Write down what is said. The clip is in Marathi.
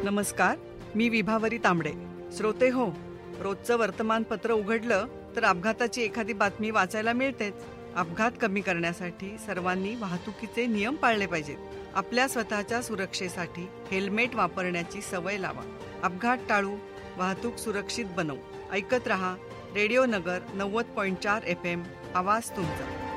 नमस्कार, मी विभावरी तांबडे. श्रोते हो, रोजचं वर्तमानपत्र उघडलं तर अपघाताची एखादी बातमी वाचायला मिळतेच. अपघात कमी करण्यासाठी सर्वांनी वाहतुकीचे नियम पाळले पाहिजेत. आपल्या स्वतःच्या सुरक्षेसाठी हेल्मेट वापरण्याची सवय लावा. अपघात टाळू, वाहतूक सुरक्षित बनवू. ऐकत रहा रेडिओ नगर 90.4 FM. आवाज तुमचा.